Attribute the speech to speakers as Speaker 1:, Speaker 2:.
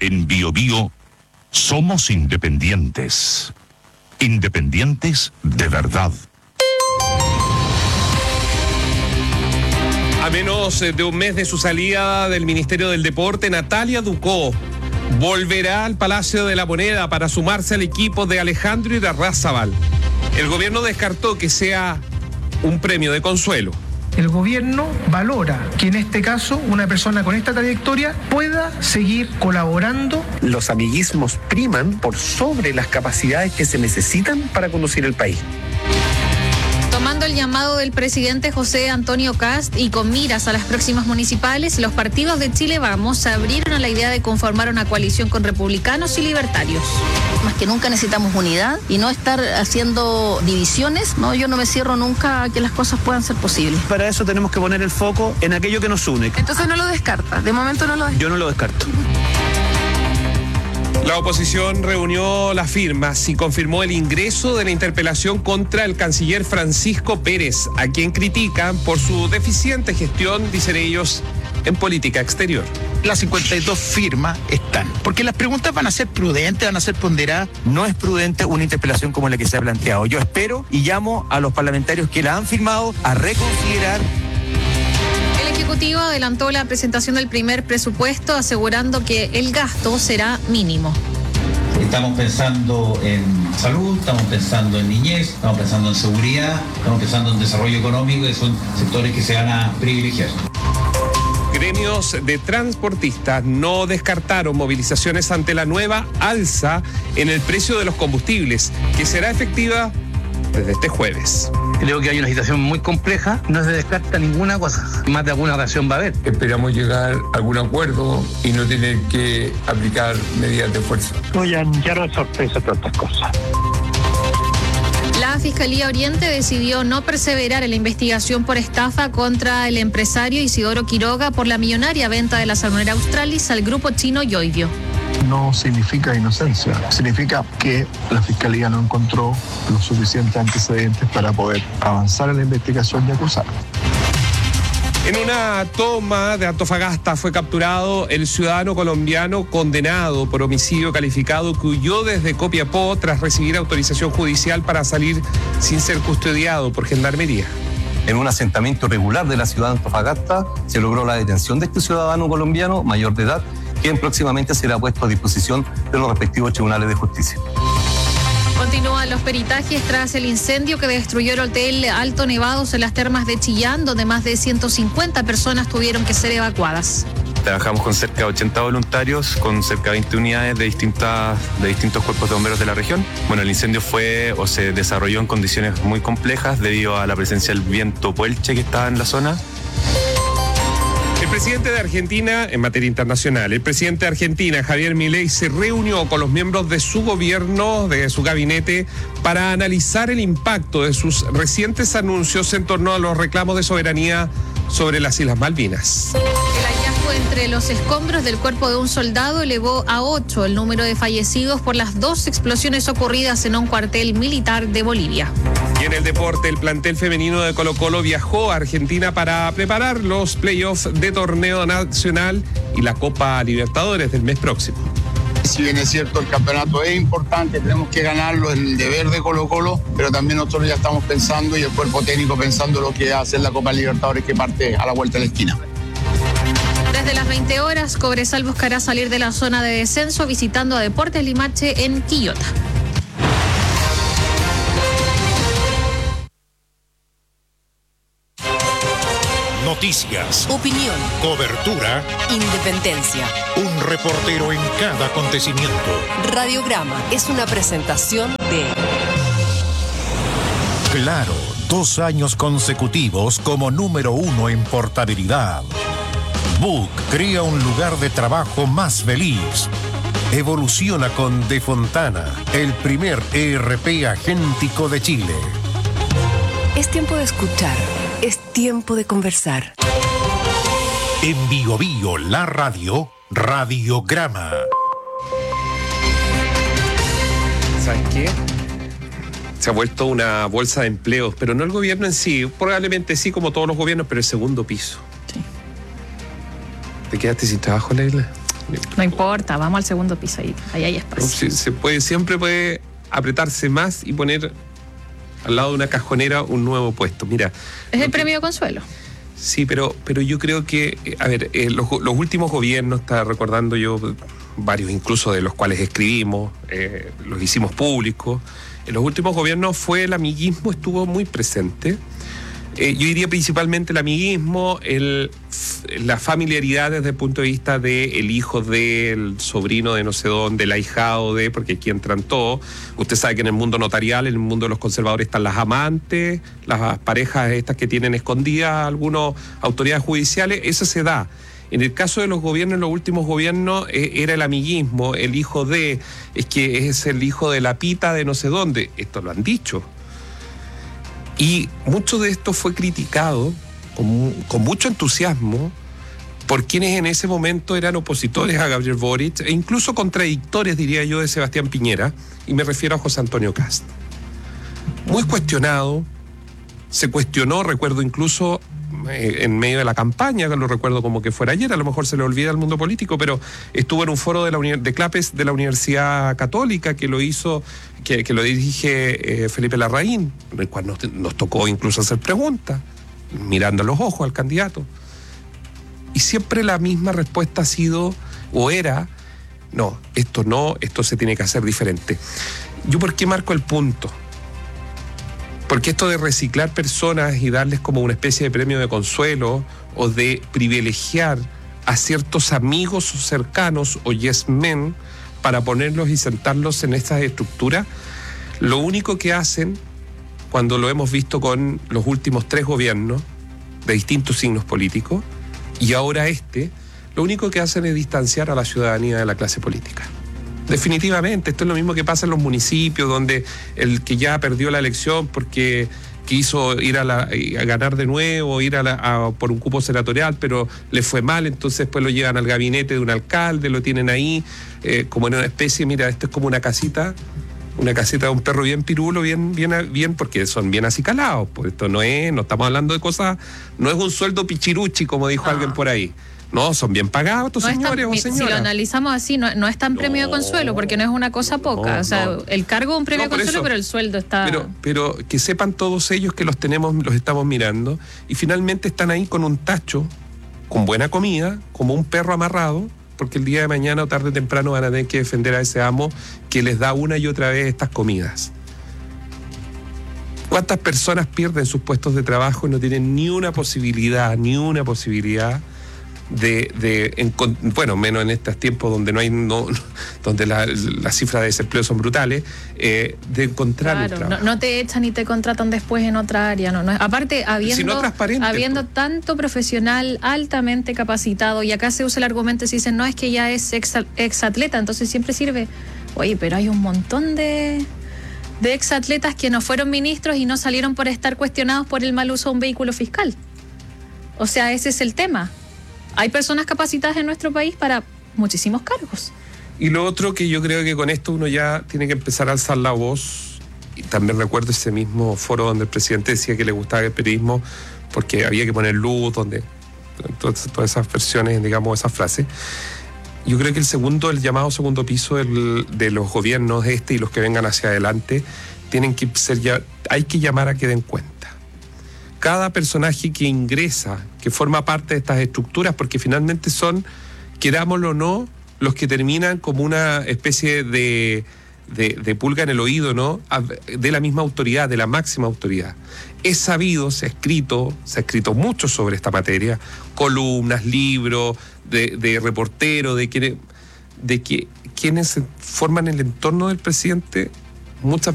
Speaker 1: En BioBio somos independientes. Independientes de verdad.
Speaker 2: A menos de un mes de su salida del Ministerio del Deporte, Natalia Ducó volverá al Palacio de la Moneda para sumarse al equipo de Alejandro Irarrázaval. El gobierno descartó que sea un premio de consuelo.
Speaker 3: El gobierno valora que en este caso una persona con esta trayectoria pueda seguir colaborando.
Speaker 4: Los amiguismos priman por sobre las capacidades que se necesitan para conducir el país.
Speaker 5: Tomando el llamado del presidente José Antonio Kast y con miras a las próximas municipales, los partidos de Chile Vamos se abrieron a la idea de conformar una coalición con republicanos y libertarios.
Speaker 6: Más que nunca necesitamos unidad y no estar haciendo divisiones. No, yo no me cierro nunca a que las cosas puedan ser posibles.
Speaker 4: Para eso tenemos que poner el foco en aquello que nos une.
Speaker 7: Entonces no lo descarta, de momento no lo descarta.
Speaker 4: Yo no lo descarto.
Speaker 2: La oposición reunió las firmas y confirmó el ingreso de la interpelación contra el canciller Francisco Pérez, a quien critican por su deficiente gestión, dicen ellos, en política exterior.
Speaker 8: Las 52 firmas están, porque las preguntas van a ser prudentes, van a ser ponderadas.
Speaker 9: No es prudente una interpelación como la que se ha planteado. Yo espero y llamo a los parlamentarios que la han firmado a reconsiderar.
Speaker 5: El Ejecutivo adelantó la presentación del primer presupuesto, asegurando que el gasto será mínimo.
Speaker 10: Estamos pensando en salud, estamos pensando en niñez, estamos pensando en seguridad, estamos pensando en desarrollo económico, y son sectores que se van a privilegiar.
Speaker 2: Gremios de transportistas no descartaron movilizaciones ante la nueva alza en el precio de los combustibles, que será efectiva desde este jueves.
Speaker 11: Creo que hay una situación muy compleja, no se descarta ninguna cosa, más de alguna reacción va a haber.
Speaker 12: Esperamos llegar a algún acuerdo y no tener que aplicar medidas de fuerza.
Speaker 13: No, ya no es sorpresa todas estas cosas.
Speaker 5: La Fiscalía Oriente decidió no perseverar en la investigación por estafa contra el empresario Isidoro Quiroga por la millonaria venta de la salmonera Australis al grupo chino Yoibio.
Speaker 14: No significa inocencia, significa que la Fiscalía no encontró los suficientes antecedentes para poder avanzar en la investigación y acusar.
Speaker 2: En una toma de Antofagasta fue capturado el ciudadano colombiano condenado por homicidio calificado que huyó desde Copiapó tras recibir autorización judicial para salir sin ser custodiado por Gendarmería.
Speaker 15: En un asentamiento irregular de la ciudad de Antofagasta se logró la detención de este ciudadano colombiano mayor de edad, quien próximamente será puesto a disposición de los respectivos tribunales de justicia.
Speaker 5: Continúan los peritajes tras el incendio que destruyó el hotel Alto Nevados en las termas de Chillán, donde más de 150 personas tuvieron que ser evacuadas.
Speaker 16: Trabajamos con cerca de 80 voluntarios, con cerca de 20 unidades de distintos cuerpos de bomberos de la región. Bueno, el incendio se desarrolló en condiciones muy complejas debido a la presencia del viento puelche que estaba en la zona.
Speaker 2: El presidente de Argentina, en materia internacional, el presidente de Argentina, Javier Milei, se reunió con los miembros de su gobierno, de su gabinete, para analizar el impacto de sus recientes anuncios en torno a los reclamos de soberanía sobre las Islas Malvinas.
Speaker 5: El hallazgo entre los escombros del cuerpo de un soldado elevó a 8 el número de fallecidos por las 2 explosiones ocurridas en un cuartel militar de Bolivia.
Speaker 2: Y en el deporte, el plantel femenino de Colo-Colo viajó a Argentina para preparar los playoffs de torneo nacional y la Copa Libertadores del mes próximo.
Speaker 17: Si bien es cierto, el campeonato es importante, tenemos que ganarlo, es el deber de Colo-Colo, pero también nosotros ya estamos pensando y el cuerpo técnico pensando lo que va a hacer la Copa Libertadores que parte a la vuelta de la esquina.
Speaker 5: Desde las 20 horas, Cobresal buscará salir de la zona de descenso visitando a Deportes Limache en Quillota.
Speaker 18: Noticias,
Speaker 19: opinión,
Speaker 18: cobertura,
Speaker 19: independencia.
Speaker 18: Un reportero en cada acontecimiento.
Speaker 19: Radiograma es una presentación de
Speaker 18: Claro, 2 años consecutivos como número 1 en portabilidad. Book crea un lugar de trabajo más feliz. Evoluciona con De Fontana, el primer ERP agéntico de Chile.
Speaker 19: Es tiempo de escuchar. Es tiempo de conversar.
Speaker 18: En BioBio, la radio, Radiograma.
Speaker 2: ¿Saben qué? Se ha vuelto una bolsa de empleos, pero no el gobierno en sí, probablemente sí como todos los gobiernos, pero el segundo piso.
Speaker 19: Sí.
Speaker 2: ¿Te quedaste sin trabajo, Leila?
Speaker 5: No importa, vamos al segundo piso, ahí hay espacio.
Speaker 2: Siempre puede apretarse más y poner al lado de una cajonera un nuevo puesto. Mira.
Speaker 5: Es el premio de consuelo.
Speaker 2: Sí, pero yo creo que, los últimos gobiernos, está recordando yo varios incluso de los cuales escribimos, los hicimos públicos. En los últimos gobiernos el amiguismo estuvo muy presente. Yo diría principalmente el amiguismo, la familiaridad desde el punto de vista del hijo del sobrino de no sé dónde, el ahijado de, porque aquí entran todos. Usted sabe que en el mundo notarial, en el mundo de los conservadores están las amantes, las parejas estas que tienen escondidas algunas autoridades judiciales, eso se da. En el caso de los gobiernos, en los últimos gobiernos, era el amiguismo, el hijo de, es que es el hijo de la pita de no sé dónde, esto lo han dicho. Y mucho de esto fue criticado con mucho entusiasmo por quienes en ese momento eran opositores a Gabriel Boric e incluso contradictores, diría yo, de Sebastián Piñera, y me refiero a José Antonio Kast. Muy cuestionado, se cuestionó, recuerdo incluso en medio de la campaña, lo recuerdo como que fuera ayer, a lo mejor se le olvida al mundo político, pero estuvo en un foro de CLAPES de la Universidad Católica que lo hizo, que lo dirige Felipe Larraín, en el cual nos tocó incluso hacer preguntas, mirando a los ojos al candidato. Y siempre la misma respuesta ha sido, o era, no, esto se tiene que hacer diferente. ¿Yo por qué marco el punto? Porque esto de reciclar personas y darles como una especie de premio de consuelo o de privilegiar a ciertos amigos cercanos o yes men para ponerlos y sentarlos en estas estructuras, lo único que hacen, cuando lo hemos visto con los últimos 3 gobiernos de distintos signos políticos y ahora lo único que hacen es distanciar a la ciudadanía de la clase política. Definitivamente, esto es lo mismo que pasa en los municipios, donde el que ya perdió la elección porque quiso ir a ganar de nuevo, ir por un cupo senatorial, pero le fue mal, entonces después lo llevan al gabinete de un alcalde, lo tienen ahí, como en una especie, mira, esto es como una casita de un perro bien pirulo, bien, porque son bien acicalados, pues esto no estamos hablando de cosas, no es un sueldo pichiruchi, como dijo alguien por ahí. No, son bien pagados estos señores o señoras.
Speaker 5: Si lo analizamos así, no es tan premio de consuelo, porque no es una cosa poca. O sea, el cargo es un premio de consuelo, eso, pero el sueldo está...
Speaker 2: Pero que sepan todos ellos que los estamos mirando, y finalmente están ahí con un tacho, con buena comida, como un perro amarrado, porque el día de mañana o tarde o temprano van a tener que defender a ese amo que les da una y otra vez estas comidas. ¿Cuántas personas pierden sus puestos de trabajo y no tienen ni una posibilidad bueno, menos en estos tiempos donde donde las cifras de desempleo son brutales, de encontrar un trabajo?
Speaker 5: No te echan y te contratan después en otra área. No. Aparte, habiendo tanto profesional altamente capacitado, y acá se usa el argumento, si dicen, no, es que ya es ex atleta, entonces siempre sirve. Oye, pero hay un montón de exatletas que no fueron ministros y no salieron por estar cuestionados por el mal uso de un vehículo fiscal. O sea, ese es el tema. Hay personas capacitadas en nuestro país para muchísimos cargos.
Speaker 2: Y lo otro que yo creo que con esto uno ya tiene que empezar a alzar la voz, y también recuerdo ese mismo foro donde el presidente decía que le gustaba el periodismo porque había que poner luz, donde todas esas versiones, digamos, esas frases. Yo creo que el llamado segundo piso de los gobiernos y los que vengan hacia adelante, tienen que ser hay que llamar a que den cuenta. Cada personaje que ingresa, que forma parte de estas estructuras, porque finalmente son, querámoslo o no, los que terminan como una especie de pulga en el oído, ¿no? De la misma autoridad, de la máxima autoridad. Es sabido, se ha escrito mucho sobre esta materia, columnas, libros, de reporteros, de que quienes forman el entorno del presidente muchas